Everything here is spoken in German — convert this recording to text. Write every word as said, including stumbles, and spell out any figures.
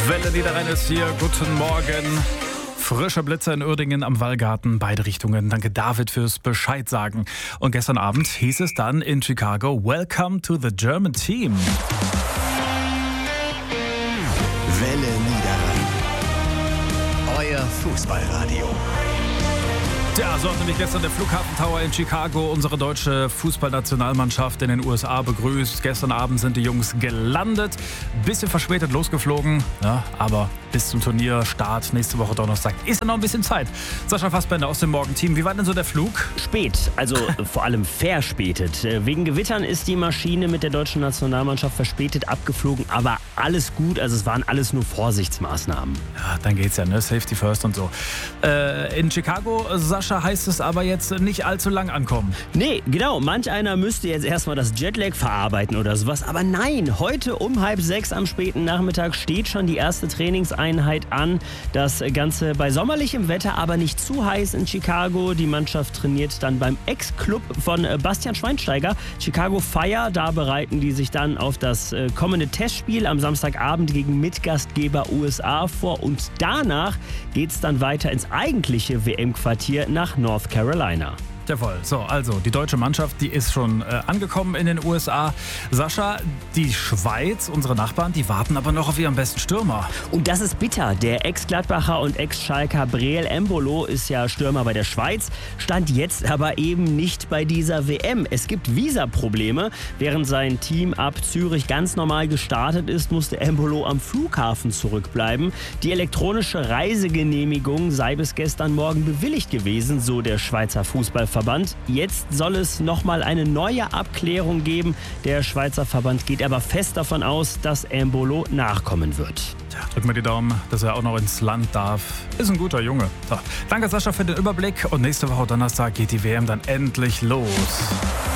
Welle Niederrhein ist hier. Guten Morgen. Frischer Blitzer in Uerdingen am Wallgarten, beide Richtungen. Danke David fürs Bescheid sagen. Und gestern Abend hieß es dann in Chicago, Welcome to the German Team. Welle Niederrhein. Euer Fußballradio. Ja, so hat nämlich gestern der Flughafen Tower in Chicago unsere deutsche Fußballnationalmannschaft in den U S A begrüßt. Gestern Abend sind die Jungs gelandet, bisschen verspätet losgeflogen, ja, aber bis zum Turnierstart nächste Woche Donnerstag ist ja noch ein bisschen Zeit. Sascha Fassbender aus dem Morgenteam, wie war denn so der Flug? Spät, also vor allem verspätet. Wegen Gewittern ist die Maschine mit der deutschen Nationalmannschaft verspätet abgeflogen, aber alles gut, also es waren alles nur Vorsichtsmaßnahmen. Ja, dann geht's ja, ne? Safety first und so. Äh, in Chicago, Sascha, heißt es aber jetzt nicht allzu lang ankommen. Nee, genau. Manch einer müsste jetzt erstmal das Jetlag verarbeiten oder sowas. Aber nein, heute um halb sechs am späten Nachmittag steht schon die erste Trainingseinheit an. Das Ganze bei sommerlichem Wetter, aber nicht zu heiß in Chicago. Die Mannschaft trainiert dann beim Ex-Club von Bastian Schweinsteiger, Chicago Fire. Da bereiten die sich dann auf das kommende Testspiel am Samstagabend gegen Mitgastgeber U S A vor. Und danach geht es dann weiter ins eigentliche W M-Quartier nach North Carolina. Jawohl. So, also die deutsche Mannschaft, die ist schon äh, angekommen in den U S A. Sascha, die Schweiz, unsere Nachbarn, die warten aber noch auf ihren besten Stürmer. Und das ist bitter. Der Ex-Gladbacher und Ex-Schalker Breel Embolo ist ja Stürmer bei der Schweiz, stand jetzt aber eben nicht bei dieser W M. Es gibt Visaprobleme. Während sein Team ab Zürich ganz normal gestartet ist, musste Embolo am Flughafen zurückbleiben. Die elektronische Reisegenehmigung sei bis gestern Morgen bewilligt gewesen, so der Schweizer Fußballverband. Jetzt soll es nochmal eine neue Abklärung geben. Der Schweizer Verband geht aber fest davon aus, dass Embolo nachkommen wird. Ja, drücken wir die Daumen, dass er auch noch ins Land darf. Ist ein guter Junge. So, danke Sascha für den Überblick und nächste Woche Donnerstag geht die W M dann endlich los.